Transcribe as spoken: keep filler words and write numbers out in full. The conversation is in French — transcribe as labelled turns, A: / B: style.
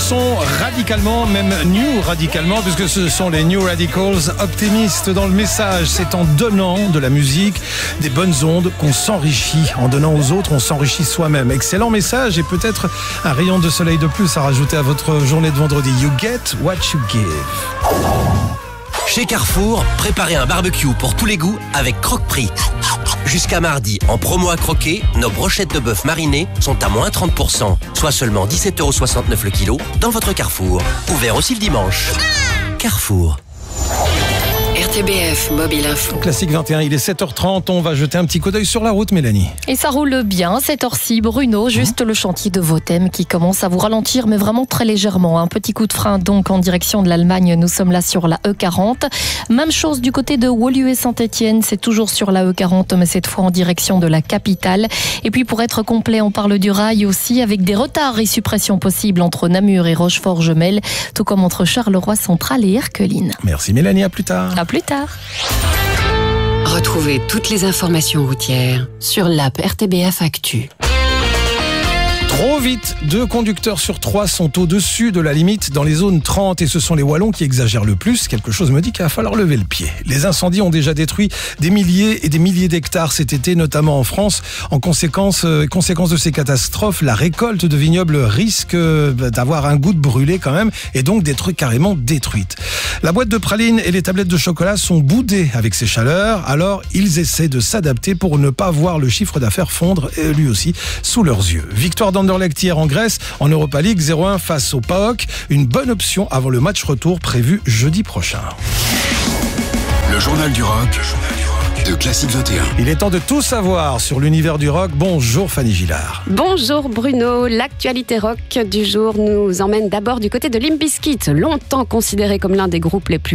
A: son radicalement, même new radicalement, puisque ce sont les New Radicals, optimistes dans le message. C'est en donnant de la musique, des bonnes ondes, qu'on s'enrichit. En donnant aux autres, on s'enrichit soi-même. Excellent message et peut-être un rayon de soleil de plus à rajouter à votre journée de vendredi. You get what you give.
B: Chez Carrefour, préparez un barbecue pour tous les goûts avec Croque-Prix. Jusqu'à mardi, en promo à croquer, nos brochettes de bœuf marinées sont à moins trente pour cent, soit seulement dix-sept euros soixante-neuf le kilo dans votre Carrefour. Ouvert aussi le dimanche. Carrefour.
C: R T B F Mobile Info.
A: Classique vingt et un, il est sept heures trente, on va jeter un petit coup d'œil sur la route, Mélanie.
D: Et ça roule bien, cette heure-ci, Bruno, juste mmh. le chantier de Votem qui commence à vous ralentir, mais vraiment très légèrement. Un petit coup de frein donc en direction de l'Allemagne, nous sommes là sur la E quarante. Même chose du côté de Woluwe et Saint-Étienne, c'est toujours sur la E quarante, mais cette fois en direction de la capitale. Et puis pour être complet, on parle du rail aussi, avec des retards et suppressions possibles entre Namur et Rochefort-Gemelle, tout comme entre Charleroi Central et Erqueline.
A: Merci Mélanie, à plus tard.
D: À plus tard.
C: Retrouvez toutes les informations routières sur l'app R T B F Actu.
A: Trop vite, deux conducteurs sur trois sont au-dessus de la limite dans les zones trente et ce sont les Wallons qui exagèrent le plus. Quelque chose me dit qu'il va falloir lever le pied. Les incendies ont déjà détruit des milliers et des milliers d'hectares cet été, notamment en France. En conséquence, euh, conséquence de ces catastrophes, la récolte de vignobles risque euh, d'avoir un goût de brûlé quand même et donc d'être carrément détruite. La boîte de pralines et les tablettes de chocolat sont boudées avec ces chaleurs, alors ils essaient de s'adapter pour ne pas voir le chiffre d'affaires fondre, et lui aussi, sous leurs yeux. Victoire d'Anderlecht hier en Grèce, en Europa League, zéro un face au P A O K. Une bonne option avant le match retour prévu jeudi prochain.
E: Le journal du rock de Classique vingt et un.
A: Il est temps de tout savoir sur l'univers du rock. Bonjour Fanny Gillard.
F: Bonjour Bruno. L'actualité rock du jour nous emmène d'abord du côté de Limp Bizkit, longtemps considéré comme l'un des groupes les plus